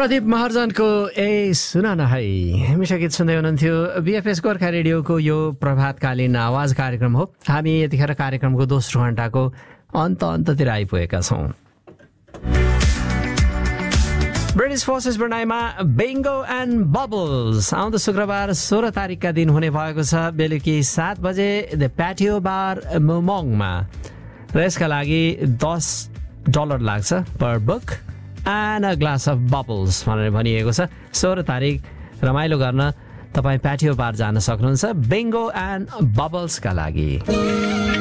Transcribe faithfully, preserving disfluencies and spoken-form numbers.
प्रदीप महर्जनको ए सुन न है मिठो गीत सुन्दै हुनुहुन्थ्यो। बिएफएस गोर्खा रेडियोको यो प्रभातकालीन आवाज कार्यक्रम हो। हामी यतिखेर कार्यक्रमको दोस्रो घण्टाको अन्त अन्ततिर आइपुगेका छौँ। British forces ब्रुनाईमा bingo and bubbles आउँदो शुक्रबार सोह्र तारिकका दिन हुने भएको छ बेलुकी सात बजे द प्याटियो बार मोमोङमा र यसका लागि दस डलर लाग्छ पर book and a glass of bubbles भनेर भनिएको छ। सोह्र तारिक रमाइलो गर्न तपाईँ प्याटियो बार जान सक्नुहुन्छ बिङ्गो एन्ड बबल्सका लागि।